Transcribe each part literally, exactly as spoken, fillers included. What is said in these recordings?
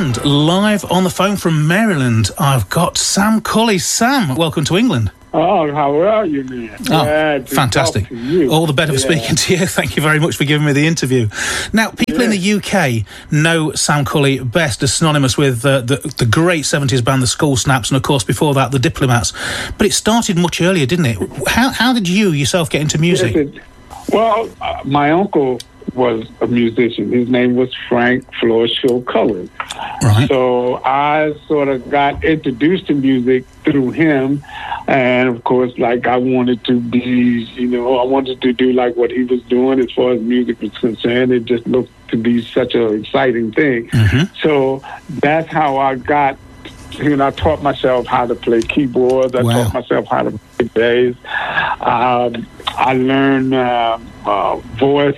And live on the phone from Maryland, I've got Sam Colley. Sam, welcome to England. Oh, how are you, man? Oh, Glad fantastic. All the better yeah. for speaking to you. Thank you very much for giving me the interview. Now, people yeah. in the U K know Sam Colley best as synonymous with uh, the, the great seventies band, the Skull Snaps, and, of course, before that, the Diplomats. But it started much earlier, didn't it? How, how did you yourself get into music? Yes, it, well, uh, my uncle was a musician. His name was Frank Floreshill Cullen. Right. So I sort of got introduced to music through him. And, of course, like, I wanted to be, you know, I wanted to do, like, what he was doing as far as music was concerned. It just looked to be such an exciting thing. Mm-hmm. So that's how I got, you know, I taught myself how to play keyboards. I wow. taught myself how to play bass. Um, I learned uh, uh, voice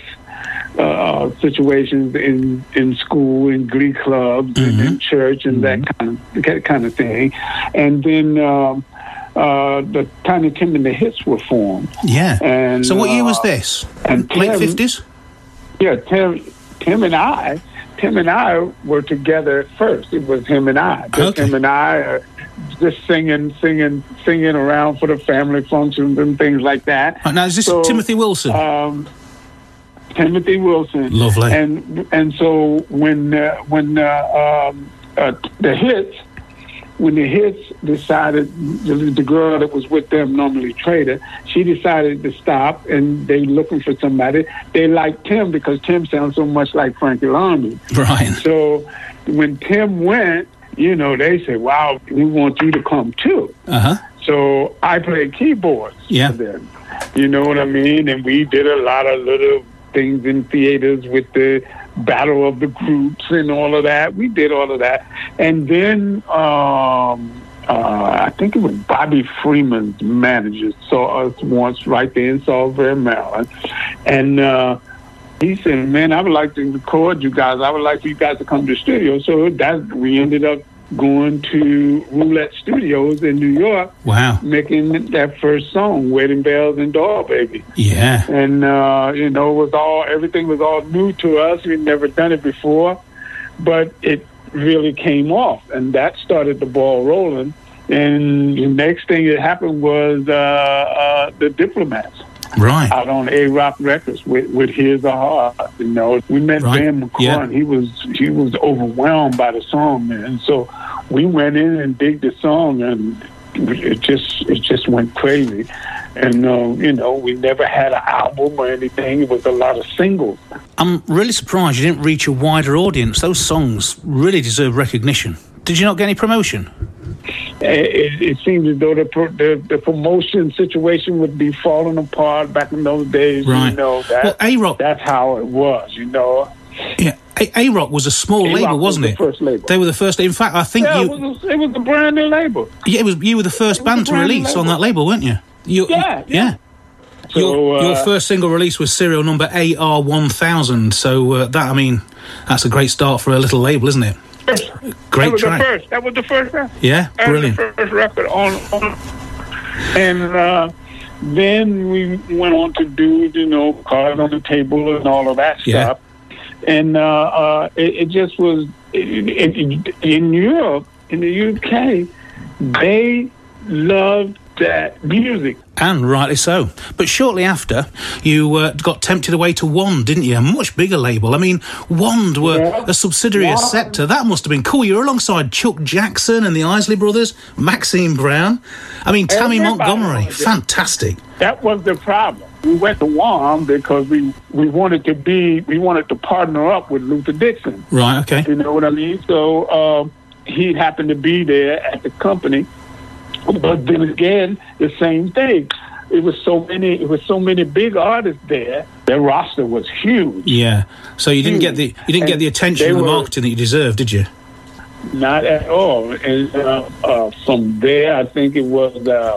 uh, situations in, in school, in glee clubs, mm-hmm. and in church, and mm-hmm. that kind of that kind of thing. And then um, uh, the Tiny Tim and the Hits were formed. Yeah. And so what year was uh, this? And late Tim, fifties? Yeah, Tim, Tim and I. Tim and I were together at first. It was him and I. Just okay. him and I, uh, just singing, singing, singing around for the family functions and things like that. Right, now, is this so, Timothy Wilson? Um, Timothy Wilson. Lovely. And and so when uh, when uh, um, uh, the Hits, when the Hits decided, the, the girl that was with them, normally Trader, she decided to stop, and they looking for somebody. They liked Tim because Tim sounds so much like Frankie London. Right. So when Tim went, you know, they said, "Wow, we want you to come too." Uh huh. So I played keyboards yeah. for them. You know what I mean? And we did a lot of little things in theaters with the battle of the groups and all of that. We did all of that. And then um, uh, I think it was Bobby Freeman's manager saw us once right there in Salisbury, Maryland. And uh, he said, "Man, I would like to record you guys. I would like for you guys to come to the studio." So that we ended up going to Roulette Studios in New York. Wow. Making that first song, Wedding Bells and Doll Baby. Yeah. And, uh, you know, it was all, everything was all new to us. We'd never done it before, but it really came off. And that started the ball rolling. And the next thing that happened was uh, uh, the Diplomats. Right. Out on A-Rock Records with, with Here's a Heart. You know, we met right. Ben McCoy, yeah. and he was he was overwhelmed by the song, man. So we went in and digged the song, and it just it just went crazy. And uh, you know, we never had an album or anything. It was a lot of singles. I'm really surprised you didn't reach a wider audience. Those songs really deserve recognition. Did you not get any promotion? It, it seems as though the, the the promotion situation would be falling apart back in those days. Right. You know, that, well, A-Rock, that's how it was, you know. Yeah, A- A-Rock was a small A-Rock label, wasn't was it? The first label. They were the first. In fact, I think yeah, you. It was, a, it was a brand new label. Yeah, it was. You were the first it band to release label. on that label, weren't you? you yeah, yeah. yeah. So, your, uh, your first single release was serial number A R one thousand. So uh, that, I mean, that's a great start for a little label, isn't it? Great that was track. The first. That was the first record. Yeah, that brilliant. Was the first record on, on and uh, then we went on to do, you know, Cards on the Table and all of that yeah. stuff. And uh, uh, it, it just was it, it, it, in Europe, in the U K, they loved that music. And rightly so. But shortly after, you uh, got tempted away to Wand, didn't you? A much bigger label. I mean, Wand were yeah. a subsidiary yeah. of Scepter. That must have been cool. You were alongside Chuck Jackson and the Isley Brothers, Maxine Brown. I mean, Tammy Everybody Montgomery. Fantastic. That was the problem. We went to Wand because we, we wanted to be, we wanted to partner up with Luther Dixon. Right, okay. You know what I mean? So uh, he happened to be there at the company. But then again, the same thing. It was so many. It was so many big artists there. Their roster was huge. Yeah. So you didn't get the you didn't and get the attention and the were, marketing that you deserved, did you? Not at all. And uh, uh, from there, I think it was uh,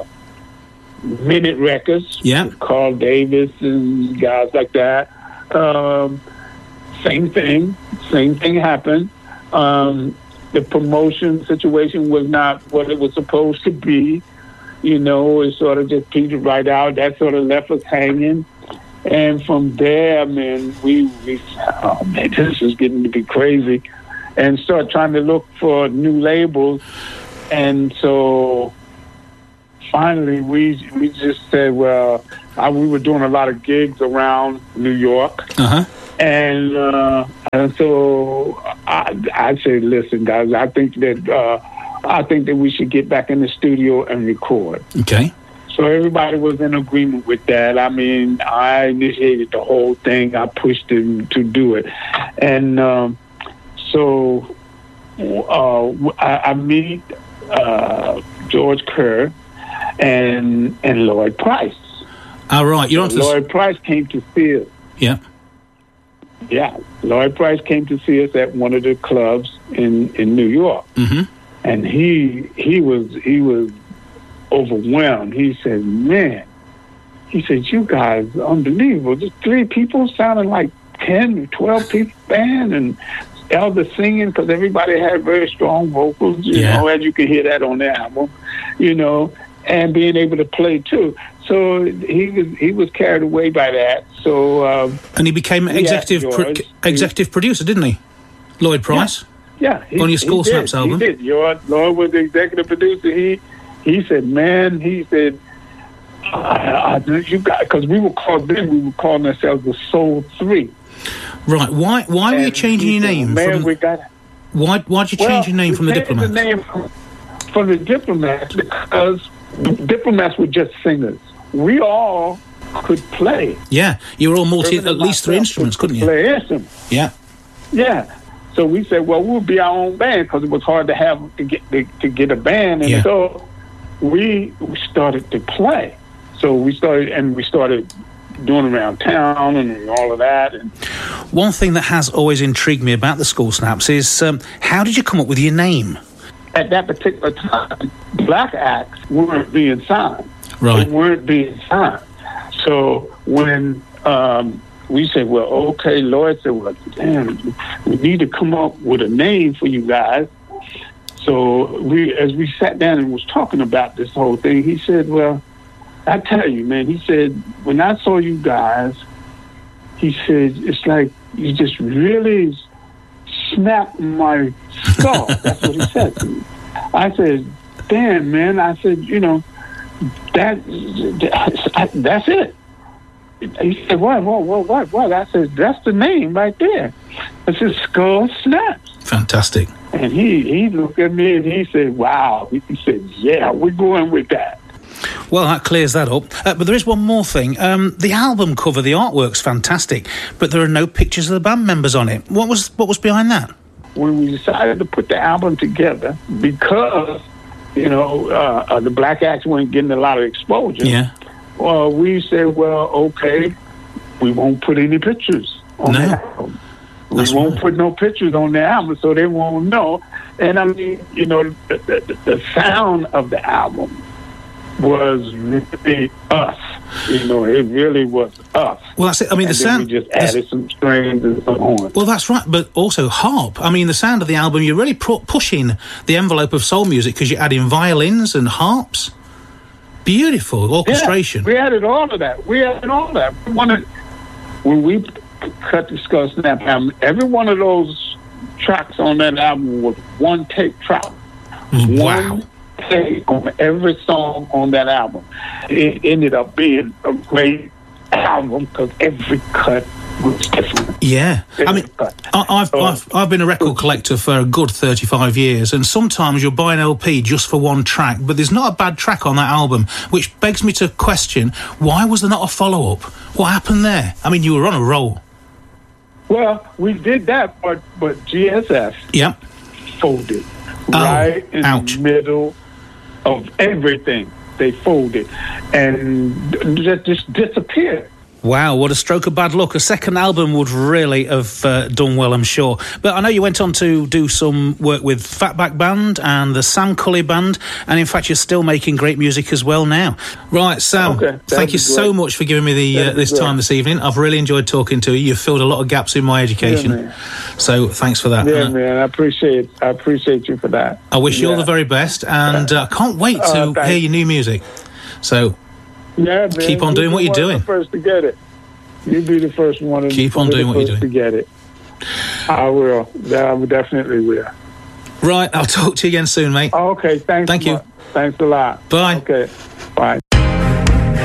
Minute Records. Yeah. Carl Davis and guys like that. Um, same thing. Same thing happened. Um, The promotion situation was not what it was supposed to be. You know, it sort of just petered right out. That sort of left us hanging. And from there, man, we, we oh, man, this is getting to be crazy. and start trying to look for new labels. And so finally, we we just said, well, I, we were doing a lot of gigs around New York. Uh-huh. And, uh, and so I, I said, listen, guys, I think that uh, I think that we should get back in the studio and record. Okay. So everybody was in agreement with that. I mean, I initiated the whole thing. I pushed them to do it. And um, so uh, I, I meet uh, George Kerr and and Lloyd Price. All right, you're on to Lloyd this. Price came to see us. Yeah. Yeah, Lloyd Price came to see us at one of the clubs in, in New York, Mm-hmm. and he he was he was overwhelmed. He said, "Man," he said, "you guys are unbelievable. Just three people sounding like ten or twelve people band, and Elder singing, because everybody had very strong vocals. You Yeah. know, as you can hear that on the album, you know, and being able to play too." So he was he was carried away by that. So um, And he became we executive asked pro- George. executive producer, didn't he? Lloyd Price? yeah, he, On your School he Snaps did, album? He did. Lloyd, Lloyd was the executive producer. He he said, "Man," he said, I, I, "you got," because we were called then we were calling ourselves the Soul Three. Right. Why Why were you And changing he your said, name? Man, from, we got. why Why'd you Well, change your name we from the changed Diplomats? The name from, from the Diplomats because the Diplomats were just singers. We all could play. Yeah, you were all multi, Irvin at and least three myself instruments, could couldn't you? Play instruments. Yeah. Yeah. So we said, well, we'll be our own band because it was hard to have to get to, to get a band, and Yeah. so we we started to play. So we started and we started doing around town and all of that. And One thing that has always intrigued me about the School Snaps is um, how did you come up with your name? at that particular time, black acts weren't being signed. Right. They weren't being signed. So when um, we said, well, okay, Lloyd said, well, damn, we need to come up with a name for you guys. So we, as we sat down and was talking about this whole thing, he said, well, I tell you, man, he said, when I saw you guys, he said, it's like you just really snapped my skull. That's what he said to me. I said, damn, man. I said, you know, that, that that's it. He said, what, what, what, what, what? I said, that's the name right there. I said, Skull Snaps. Fantastic. And he, he looked at me and he said, wow. He said, yeah, we're going with that. Well, that clears that up. Uh, but there is one more thing. Um, the album cover, the artwork's fantastic, but there are no pictures of the band members on it. What was what was behind that? When we decided to put the album together, because, you know, uh, uh, the Black Acts weren't getting a lot of exposure, Yeah. well, we said, well, okay, we won't put any pictures on No. the album. We That's won't right. put no pictures on the album so they won't know. And, I mean, you know, the, the, the sound of the album was really us. You know, it really was us. Well, that's it. I mean, And the then sound. we just the- added some strings and some horns. Well, that's right, but also harp. I mean, the sound of the album, you're really pu- pushing the envelope of soul music because you're adding violins and harps. Beautiful orchestration. Yeah, we added all of that. We added all of that. We wanted, when we cut the Skull Snap album, every one of those tracks on that album was one take track. Wow. One take on every song on that album. It ended up being a great album because every cut was different. Yeah. I Every mean, cut. I, I've, So- I've I've been a record collector for a good thirty-five years, and sometimes you'll buy an L P just for one track, but there's not a bad track on that album, which begs me to question, why was there not a follow-up? What happened there? I mean, you were on a roll. Well, we did that, but, but G S F Yep. folded Oh, right in ouch. the middle of everything. They folded and just, just disappeared. Wow, what a stroke of bad luck. A second album would really have uh, done well, I'm sure. But I know you went on to do some work with Fatback Band and the Sam Cully Band, and in fact you're still making great music as well now. Right, Sam, Okay, that'd thank be you so great. much for giving me the uh, That'd be this great. time this evening. I've really enjoyed talking to you. You've filled a lot of gaps in my education. Yeah, man. So thanks for that. Yeah, Uh, man, I appreciate I appreciate you for that. I wish you all Yeah. the very best, and I uh, can't wait to Uh, thanks. hear your new music. So Yeah, man. Keep on You'll doing be what you're one of doing. the first to get it. You'll be the first one. To, Keep on be the doing what you're first doing. To get it. I will. I will definitely will. Right, I'll talk to you again soon, mate. Okay, thanks. Thank you. Much. Thanks a lot. Bye. Okay, bye.